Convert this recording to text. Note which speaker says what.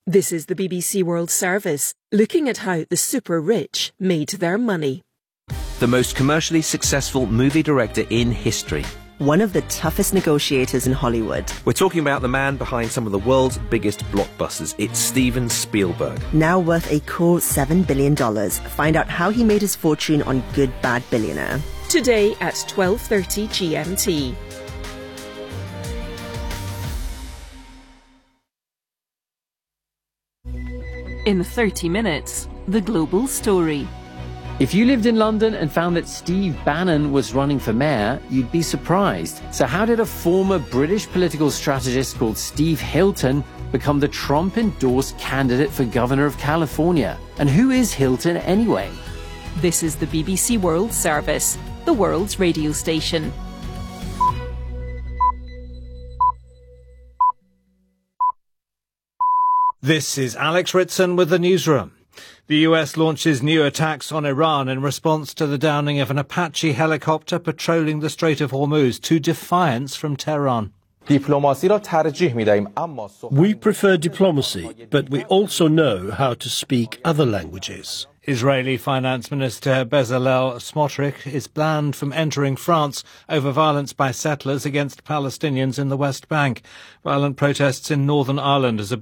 Speaker 1: This is the BBC World Service, looking at how the super rich made their money.
Speaker 2: The most commercially successful movie director in history.
Speaker 3: One of the toughest negotiators in Hollywood.
Speaker 2: We're talking about the man behind some of the world's biggest blockbusters. It's Steven Spielberg.
Speaker 3: Now worth a cool $7 billion. Find out how he made his fortune on Good Bad Billionaire.
Speaker 1: Today at 12:30 GMT. In 30 minutes, the global story.
Speaker 4: If you lived in London and found that Steve Bannon was running for mayor, you'd be surprised. So how did a former British political strategist called Steve Hilton become the Trump-endorsed candidate for governor of California? And who is Hilton anyway?
Speaker 1: This is the BBC World Service, the world's radio station.
Speaker 5: This is Alex Ritson with the newsroom. The US launches new attacks on Iran in response to the downing of an Apache helicopter patrolling the Strait of Hormuz to defiance from Tehran.
Speaker 6: We prefer diplomacy, but we also know how to speak other languages.
Speaker 5: Israeli Finance Minister Bezalel Smotrich is banned from entering France over violence by settlers against Palestinians in the West Bank. Violent protests in Northern Ireland as a